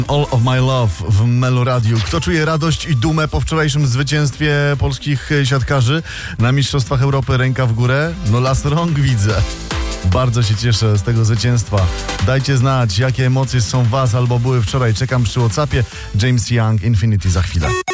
All of My Love w Meloradiu. Kto czuje radość i dumę po wczorajszym zwycięstwie polskich siatkarzy na Mistrzostwach Europy? Ręka w górę? No las rąk widzę. Bardzo się cieszę z tego zwycięstwa. Dajcie znać, jakie emocje są w was albo były wczoraj. Czekam przy WhatsAppie. James Young, Infinity za chwilę.